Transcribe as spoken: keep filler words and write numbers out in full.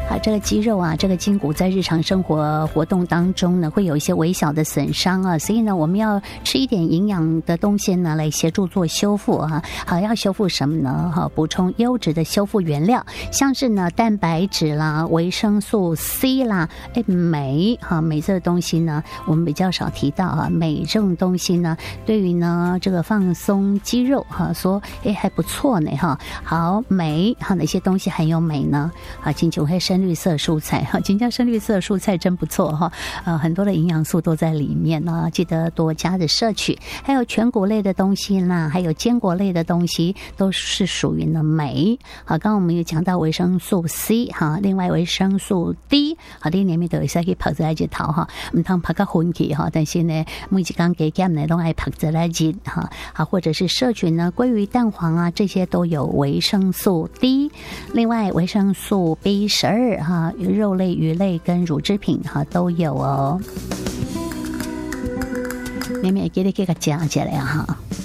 啊，这个肌肉啊，这个筋骨在日常生活活动当中呢，会有一些微小的损伤啊，所以呢，我们要吃一点营养的东西呢，来协助做修复啊。好，要修复什么呢？哈，补充优质的修复原料，像是呢蛋白质啦、维生素 C 啦、哎镁哈，镁这个东西呢，我们比较少提到啊。镁这种东西呢，对于呢这个放松肌肉哈，说哎还不错呢哈。好，镁哈，哪些东西含有镁呢？啊，金九黑深绿色蔬菜哈，金江深绿色蔬菜真不错哈，呃，很多的营养素都在里面呢，记得多加的摄取。还有全谷类的东西啦，还有坚果类的东西都是属于呢镁。好，刚刚我们有讲到维生素 C 哈，另外维生素 D 好，这里面都有些可以泡在一头哈，唔通泡个昏去哈，但是呢，每一天给减呢都爱泡在来一哈，好，或者是摄取呢鲑鱼蛋黄啊，这些都有维生素 D。另外维生素 B 十二哈，肉类、鱼类跟乳制品哈都有哦。你们也给你给个讲起来哈。